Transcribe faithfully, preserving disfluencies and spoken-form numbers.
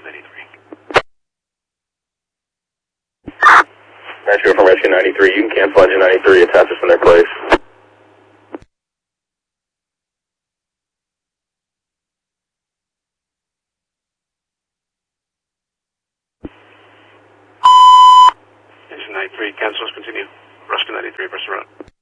ninety-three. Rescue from Rescue ninety-three, you can cancel Engine ninety-three, attach us in their place. Engine ninety-three, cancels, continue. Rescue ninety-three, press the road.